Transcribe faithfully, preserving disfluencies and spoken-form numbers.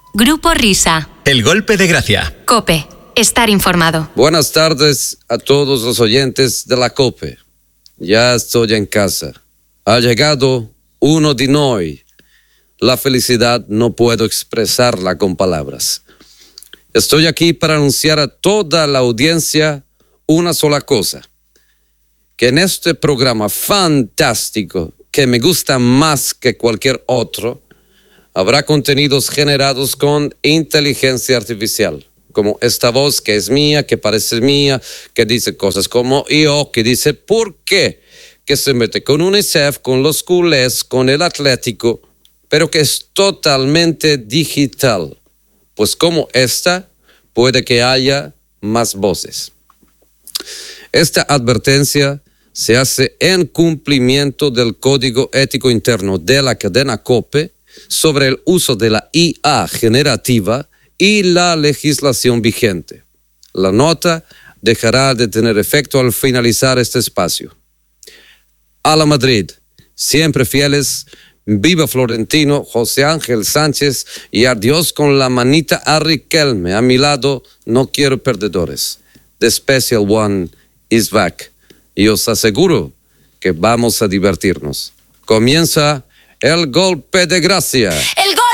Grupo Risa. El golpe de gracia. COPE. Estar informado. Buenas tardes a todos los oyentes de la COPE. Ya estoy en casa. Ha llegado uno de noi. La felicidad no puedo expresarla con palabras. Estoy aquí para anunciar a toda la audiencia una sola cosa. Que en este programa fantástico, que me gusta más que cualquier otro, habrá contenidos generados con inteligencia artificial, como esta voz que es mía, que parece mía, que dice cosas como yo, que dice ¿por qué? Que se mete con UNICEF, con los culés, con el Atlético, pero que es totalmente digital. Pues como esta, puede que haya más voces. Esta advertencia se hace en cumplimiento del Código Ético Interno de la cadena COPE sobre el uso de la I A generativa y la legislación vigente. La nota dejará de tener efecto al finalizar este espacio. A la Madrid, siempre fieles, viva Florentino, José Ángel Sánchez y adiós con la manita a Riquelme. A mi lado no quiero perdedores. The Special One is back. Y os aseguro que vamos a divertirnos. Comienza el golpe de gracia. El golpe.